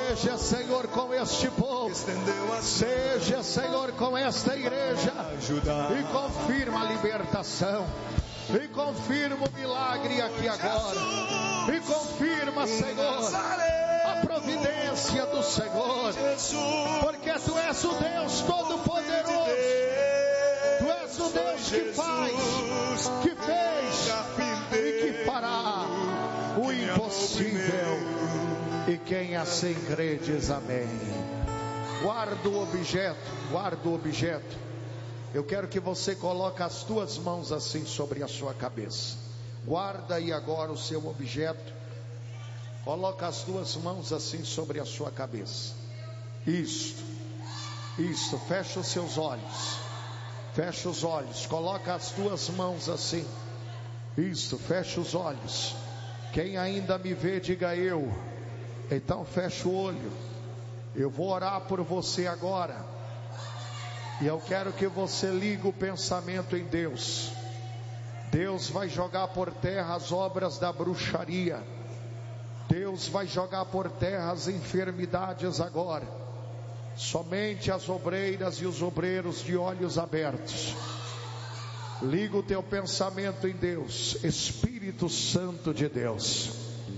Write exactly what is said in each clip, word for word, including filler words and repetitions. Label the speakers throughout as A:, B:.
A: Seja, Senhor, com este povo, seja, Senhor, com esta igreja, e confirma a libertação, e confirma o milagre aqui agora, e confirma, Senhor, a providência do Senhor, porque Tu és o Deus Todo-Poderoso, Tu és o Deus que faz, que fez e que fará o impossível. E quem assim crê diz amém. Guarda o objeto, guarda o objeto. Eu quero que você coloque as tuas mãos assim sobre a sua cabeça. Guarda aí agora o seu objeto. Coloca as duas mãos assim sobre a sua cabeça. Isto, isto, fecha os seus olhos. Fecha os olhos, coloca as tuas mãos assim. Isto, fecha os olhos. Quem ainda me vê, diga eu. Então fecha o olho. Eu vou orar por você agora. E eu quero que você ligue o pensamento em Deus. Deus vai jogar por terra as obras da bruxaria. Deus vai jogar por terra as enfermidades agora. Somente as obreiras e os obreiros de olhos abertos. Liga o teu pensamento em Deus. Espírito Santo de Deus,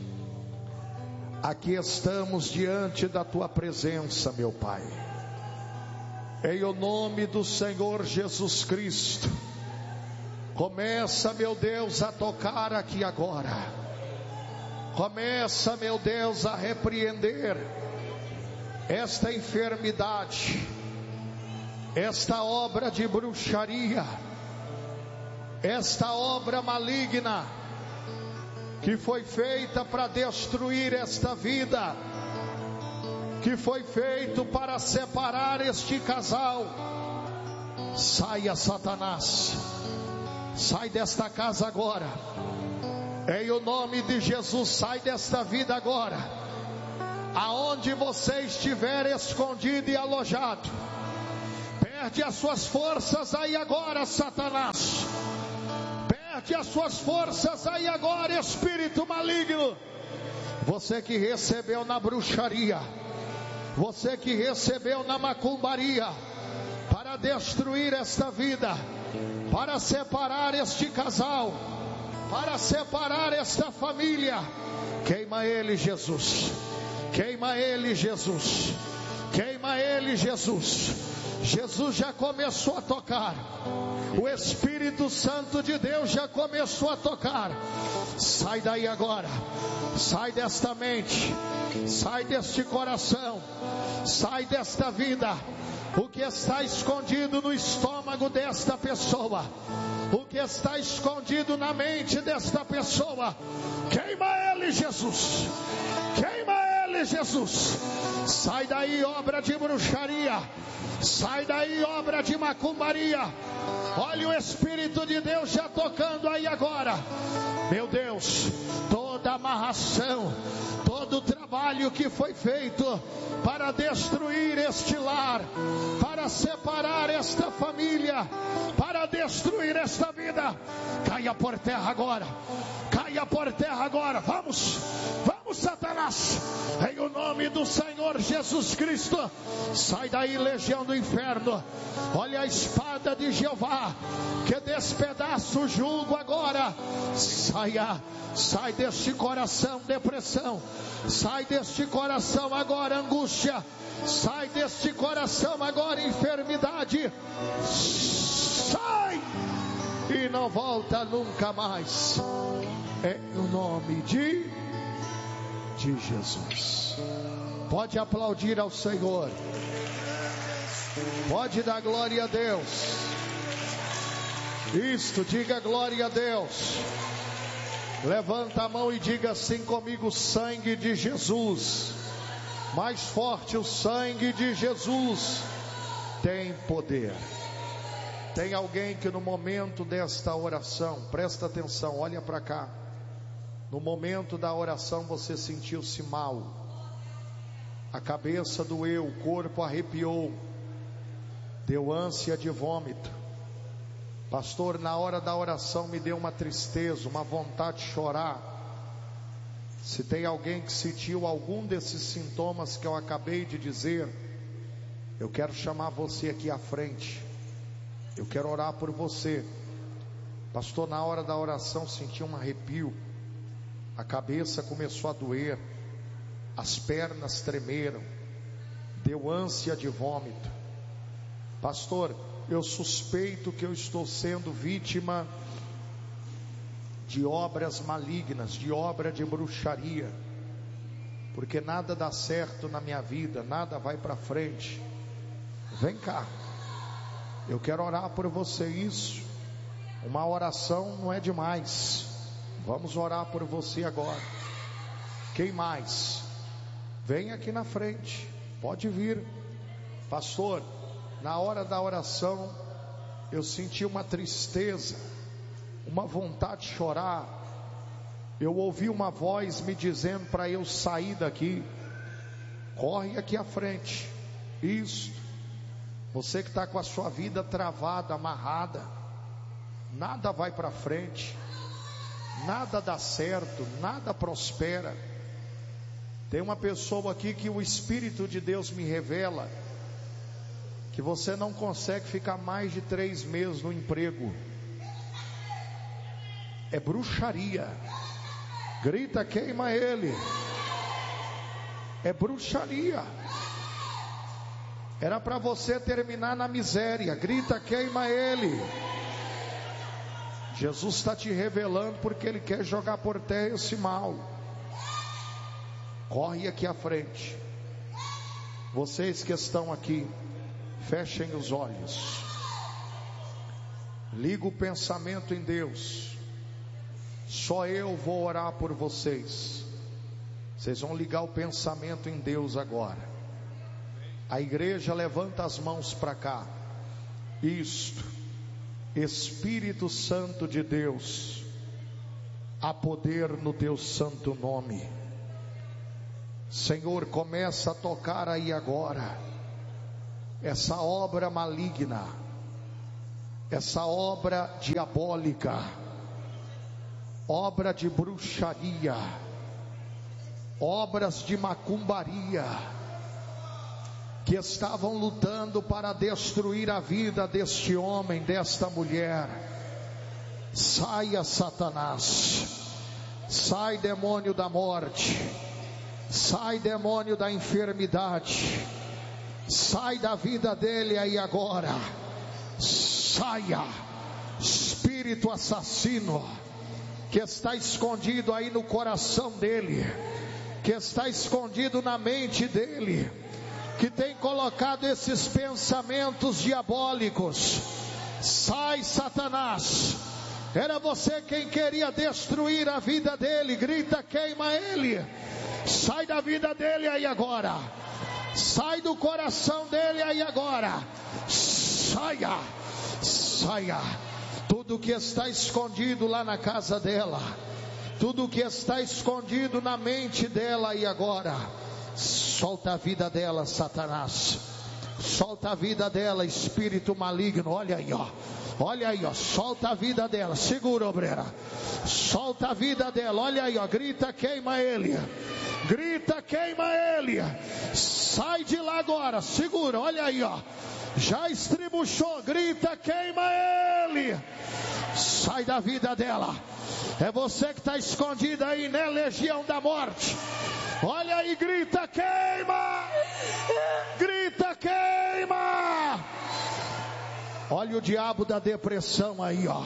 A: aqui estamos diante da Tua presença, meu Pai. Em o nome do Senhor Jesus Cristo, começa, meu Deus, a tocar aqui agora. Começa, meu Deus, a repreender esta enfermidade, esta obra de bruxaria, esta obra maligna que foi feita para destruir esta vida, que foi feito para separar este casal. Saia, Satanás, sai desta casa agora, em o nome de Jesus. Sai desta vida agora, aonde você estiver escondido e alojado. Perde as suas forças aí agora, Satanás. Perde as suas forças aí agora, espírito maligno. Você que recebeu na bruxaria, você que recebeu na macumbaria, para destruir esta vida, para separar este casal, para separar esta família, queima ele, Jesus. Queima ele, Jesus. Queima ele, Jesus. Jesus já começou a tocar. O Espírito Santo de Deus já começou a tocar. Sai daí agora. Sai desta mente. Sai deste coração. Sai desta vida. O que está escondido no estômago desta pessoa, o que está escondido na mente desta pessoa, queima ele, Jesus. Queima ele, Jesus. Sai daí, obra de bruxaria. Sai daí, obra de macumbaria. Olha o Espírito de Deus já tocando aí agora. Meu Deus, toda amarração, todo o trabalho que foi feito para destruir este lar, para separar esta família, para destruir esta vida, caia por terra agora. Caia por terra agora. Vamos, vamos, Satanás, em o nome do Senhor Jesus Cristo. Sai daí, legião do inferno. Olha a espada de Jeová que despedaça o jugo agora. Saia, sai deste coração depressão. Sai deste coração agora angústia. Sai deste coração agora enfermidade. Sai e não volta nunca mais. É o nome de, de Jesus. Pode aplaudir ao Senhor. Pode dar glória a Deus. Isto, diga glória a Deus. Levanta a mão e diga assim comigo: sangue de Jesus. Mais forte, o sangue de Jesus tem poder. Tem alguém que no momento desta oração, presta atenção, olha para cá. No momento da oração você sentiu-se mal, a cabeça doeu, o corpo arrepiou, deu ânsia de vômito. Pastor, na hora da oração me deu uma tristeza, uma vontade de chorar. Se tem alguém que sentiu algum desses sintomas que eu acabei de dizer, eu quero chamar você aqui à frente. Eu quero orar por você. Pastor, na hora da oração senti um arrepio, a cabeça começou a doer, as pernas tremeram, deu ânsia de vômito. Pastor, eu suspeito que eu estou sendo vítima de obras malignas, de obra de bruxaria, porque nada dá certo na minha vida, nada vai para frente. Vem cá, eu quero orar por você. Isso, uma oração não é demais. Vamos orar por você agora. Quem mais? Vem aqui na frente, pode vir. Pastor, na hora da oração eu senti uma tristeza, uma vontade de chorar. Eu ouvi uma voz me dizendo para eu sair daqui. Corre aqui à frente. Isso. Você que está com a sua vida travada, amarrada, nada vai para frente, nada dá certo, nada prospera. Tem uma pessoa aqui que o Espírito de Deus me revela que você não consegue ficar mais de três meses no emprego. É bruxaria. Grita, queima ele. É bruxaria. Era para você terminar na miséria. Grita, queima ele. Jesus está te revelando porque Ele quer jogar por terra esse mal. Corre aqui à frente. Vocês que estão aqui, fechem os olhos. Liga o pensamento em Deus. Só eu vou orar por vocês. Vocês vão ligar o pensamento em Deus agora. A igreja levanta as mãos para cá. Isto. Espírito Santo de Deus, há poder no teu santo nome. Senhor, começa a tocar aí agora essa obra maligna, essa obra diabólica, obra de bruxaria, obras de macumbaria, que estavam lutando para destruir a vida deste homem, desta mulher. Saia, Satanás. Sai, demônio da morte. Sai, demônio da enfermidade. Sai da vida dele aí agora. Saia, espírito assassino, que está escondido aí no coração dele, que está escondido na mente dele, que tem colocado esses pensamentos diabólicos. Sai, Satanás. Era você quem queria destruir a vida dele. Grita, queima ele. Sai da vida dele aí agora. Sai do coração dele aí agora. Saia, saia. Tudo que está escondido lá na casa dela, tudo que está escondido na mente dela aí agora, solta a vida dela, Satanás. Solta a vida dela, espírito maligno. Olha aí, ó. Olha aí, ó. Solta a vida dela. Segura, obreira. Solta a vida dela. Olha aí, ó. Grita, queima ele. Grita, queima ele. Sai de lá agora. Segura. Olha aí, ó. Já estribuchou. Grita, queima ele. Sai da vida dela. É você que está escondido aí, né? Legião da morte. Olha aí, grita, queima! Grita, queima! Olha o diabo da depressão aí, ó.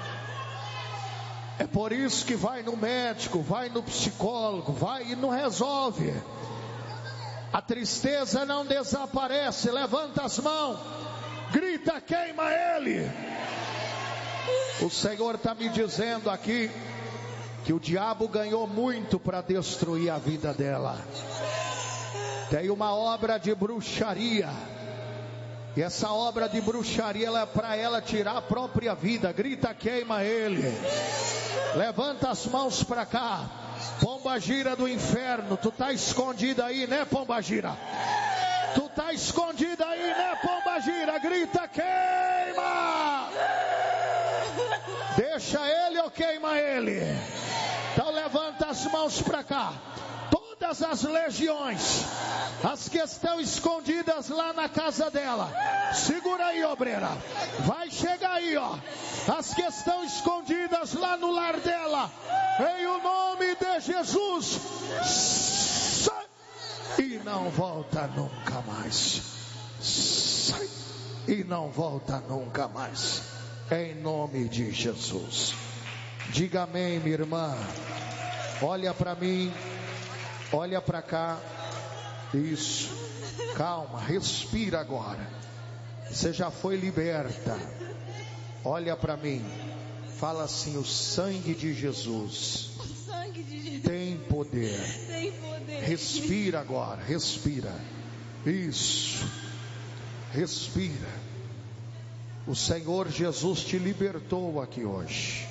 A: É por isso que vai no médico, vai no psicólogo, vai e não resolve. A tristeza não desaparece. Levanta as mãos, grita, queima ele. O Senhor está me dizendo aqui que o diabo ganhou muito para destruir a vida dela. Tem uma obra de bruxaria, e essa obra de bruxaria ela é para ela tirar a própria vida. Grita, queima ele. Levanta as mãos para cá. Pomba gira do inferno, tu tá escondida aí, né, pomba gira? Tu tá escondida aí, né, pomba gira? Grita, queima. Deixa ele ou queima ele? Então levanta as mãos mãos para cá. Todas as legiões, as que estão escondidas lá na casa dela, segura aí, obreira, vai chegar aí, ó. As que estão escondidas lá no lar dela, em o nome de Jesus, sai e não volta nunca mais. Sai e não volta nunca mais, em nome de Jesus. Diga amém, minha irmã. Olha para mim. Olha para cá. Isso. Calma, respira agora. Você já foi liberta. Olha para mim. Fala assim: o sangue de Jesus,
B: o sangue de Jesus
A: tem poder.
B: Tem poder.
A: Respira agora, respira. Isso. Respira. O Senhor Jesus te libertou aqui hoje.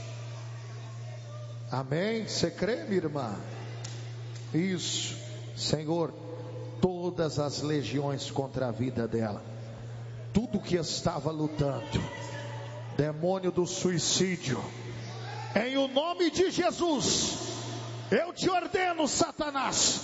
A: Amém? Você crê, minha irmã? Isso. Senhor, todas as legiões contra a vida dela, tudo que estava lutando, demônio do suicídio, em o nome de Jesus, eu te ordeno, Satanás,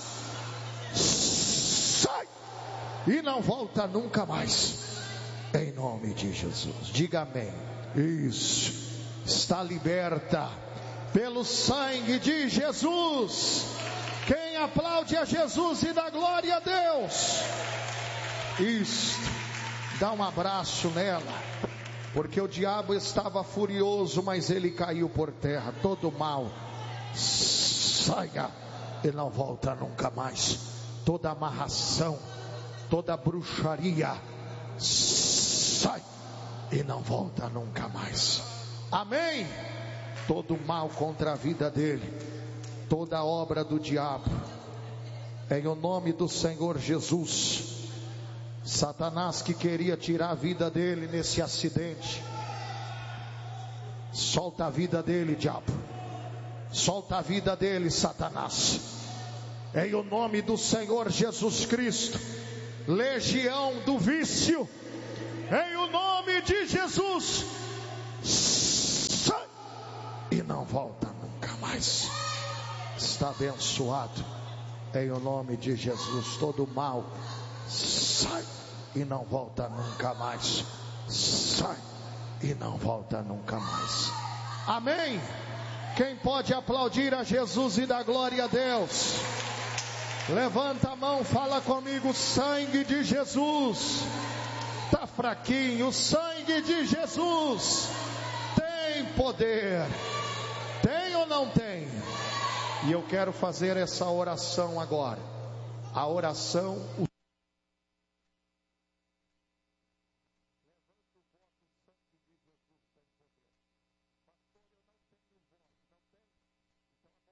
A: sai e não volta nunca mais, em nome de Jesus. Diga amém. Isso. Está liberta pelo sangue de Jesus. Quem aplaude a Jesus e dá glória a Deus. Isso. Dá um abraço nela, porque o diabo estava furioso, mas ele caiu por terra. Todo mal saia e não volta nunca mais. Toda amarração, toda bruxaria, sai e não volta nunca mais. Amém? Todo mal contra a vida dele, toda obra do diabo, em o nome do Senhor Jesus. Satanás que queria tirar a vida dele nesse acidente, solta a vida dele, diabo. Solta a vida dele, Satanás, em o nome do Senhor Jesus Cristo. Legião do vício, em o nome de Jesus, sai e não volta nunca mais. Está abençoado, em o nome de Jesus. Todo mal sai e não volta nunca mais. Sai e não volta nunca mais. Amém? Quem pode aplaudir a Jesus e dar glória a Deus? Levanta a mão, fala comigo: sangue de Jesus. Tá fraquinho? O sangue de Jesus tem poder. Tem ou não tem? E eu quero fazer essa oração agora. A oração